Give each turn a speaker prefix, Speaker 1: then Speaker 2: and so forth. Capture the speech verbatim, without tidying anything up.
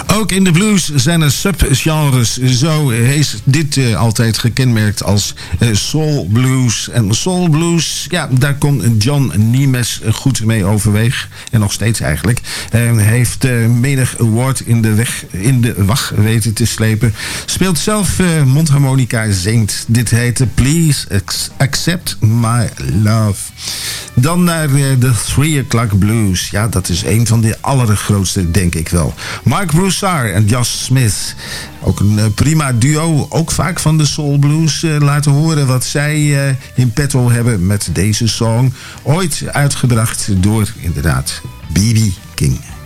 Speaker 1: Ook in de blues zijn er subgenres. Zo is dit uh, altijd gekenmerkt als uh, soul blues. En soul blues, ja, daar kon John Nemes goed mee overweg. En nog steeds eigenlijk. Hij uh, heeft uh, menig award in de, weg, in de wacht weten te slepen. Speelt zelf uh, mondharmonica, zingt. Dit heette Please Accept My Love. Dan naar uh, de Three O'Clock Blues. Ja, dat is een van de allergrootste, denk ik wel. Mark Broussard en Josh Smith. Ook een uh, prima duo. Ook vaak van de soul blues. Uh, laten horen wat zij uh, in petto hebben met deze song. Ooit uitgebracht door, inderdaad, B B King.